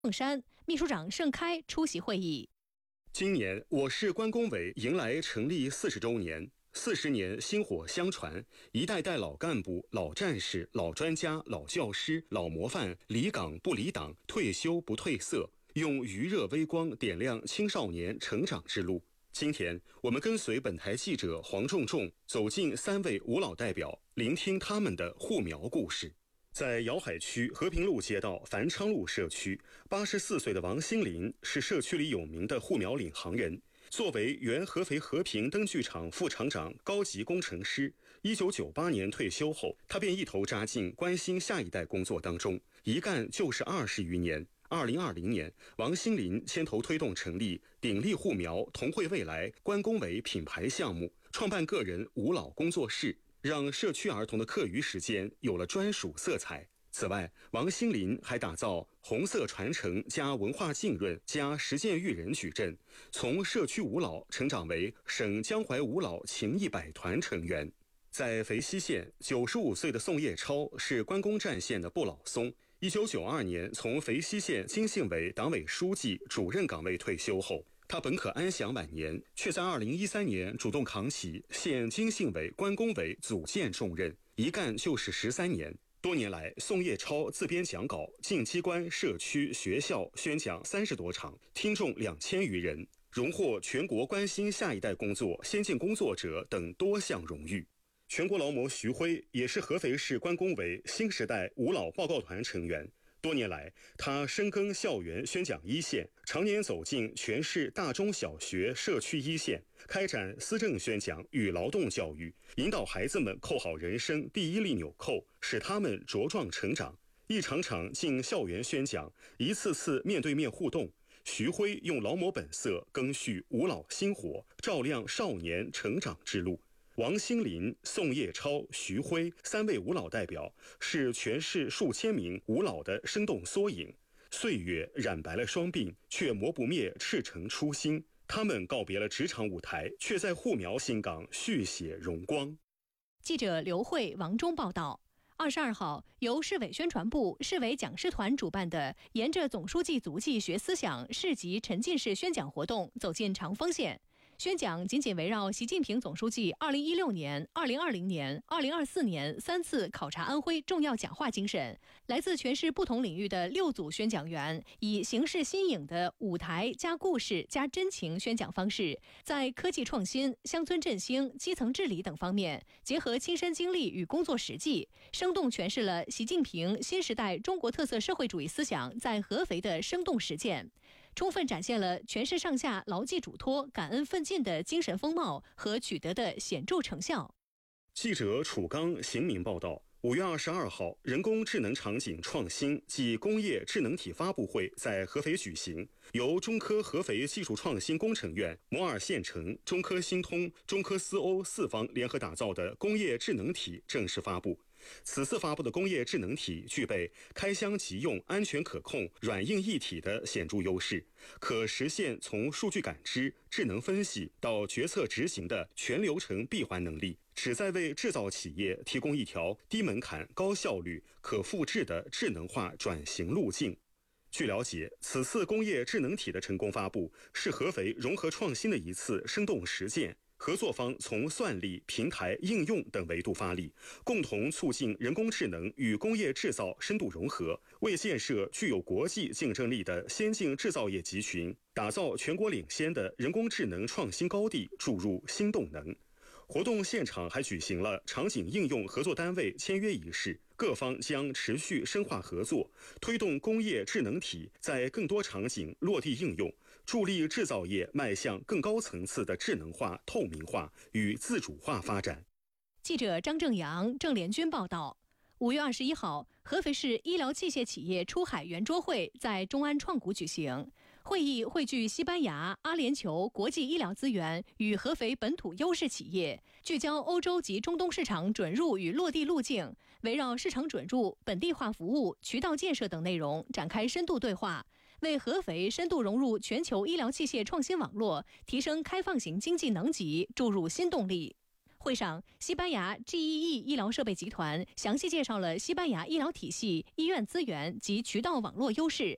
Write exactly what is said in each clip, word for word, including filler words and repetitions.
凤山秘书长盛开出席会议。 今年我市关工委迎来成立四十周年，四十年薪火相传，一代代老干部、老战士、老专家、老教师、老模范，离岗不离党，退休不褪色，用余热微光点亮青少年成长之路。今天，我们跟随本台记者黄仲仲走进三位五老代表，聆听他们的护苗故事。在瑶海区和平路街道繁昌路社区，八十四岁的王新林是社区里有名的护苗领航人。作为原合肥和平灯具厂副厂长、高级工程师，一九九八年退休后，他便一头扎进关心下一代工作当中，一干就是二十余年。二零二零年，王新林牵头推动成立鼎力护苗同惠未来关工委品牌项目，创办个人五老工作室，让社区儿童的课余时间有了专属色彩。此外，王新林还打造红色传承加文化浸润加实践育人矩阵，从社区五老成长为省江淮五老情谊百团成员。在肥西县，九十五岁的宋叶超是关公战线的不老松。一九九二年从肥西县经信委党委书记、主任岗位退休后，他本可安享晚年，却在二零一三年主动扛起县经信委关工委组建重任，一干就是十三年。多年来，宋叶超自编讲稿，进机关、社区、学校宣讲三十多场，听众两千余人，荣获全国关心下一代工作先进工作者等多项荣誉。全国劳模徐辉也是合肥市关工委新时代五老报告团成员。多年来，他深耕校园宣讲一线，常年走进全市大中小学社区一线，开展思政宣讲与劳动教育，引导孩子们扣好人生第一粒纽扣，使他们茁壮成长。一场场进校园宣讲，一次次面对面互动，徐辉用劳模本色赓续五老薪火，照亮少年成长之路。王新林、宋叶超、徐辉三位五老代表是全市数千名五老的生动缩影。岁月染白了双鬓，却磨不灭赤诚初心。他们告别了职场舞台，却在护苗新岗续写荣光。 记者刘慧、王忠报道。二十二号，由市委宣传部、市委讲师团主办的“沿着总书记足迹学思想”市级沉浸式宣讲活动走进长丰县。宣讲紧紧围绕习近平总书记二零一六年、二零二零年、二零二四年三次考察安徽重要讲话精神，来自全市不同领域的六组宣讲员，以形式新颖的舞台加故事加真情宣讲方式，在科技创新、乡村振兴、基层治理等方面，结合亲身经历与工作实际，生动诠释了习近平新时代中国特色社会主义思想在合肥的生动实践，充分展现了全市上下牢记嘱托、感恩奋进的精神风貌和取得的显著成效。 记者楚刚、邢明报道。五月二十二号，人工智能场景创新暨工业智能体发布会在合肥举行，由中科合肥技术创新工程院、摩尔县城、中科新通、中科思欧四方联合打造的工业智能体正式发布。此次发布的工业智能体具备开箱即用、安全可控、软硬一体的显著优势，可实现从数据感知、智能分析到决策执行的全流程闭环能力，旨在为制造企业提供一条低门槛、高效率、可复制的智能化转型路径。据了解，此次工业智能体的成功发布，是合肥融合创新的一次生动实践。合作方从算力、平台、应用等维度发力，共同促进人工智能与工业制造深度融合，为建设具有国际竞争力的先进制造业集群，打造全国领先的人工智能创新高地注入新动能。活动现场还举行了场景应用合作单位签约仪式，各方将持续深化合作，推动工业智能体在更多场景落地应用，助力制造业迈向更高层次的智能化、透明化与自主化发展。 记者张正阳、郑连军报道。五月二十一号，合肥市医疗器械企业出海圆桌会在中安创谷举行。会议汇聚西班牙、阿联酋国际医疗资源与合肥本土优势企业，聚焦欧洲及中东市场准入与落地路径，围绕市场准入、本地化服务、渠道建设等内容展开深度对话，为合肥深度融入全球医疗器械创新网络、提升开放型经济能级注入新动力。会上，西班牙 G E E 医疗设备集团详细介绍了西班牙医疗体系、医院资源及渠道网络优势，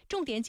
重点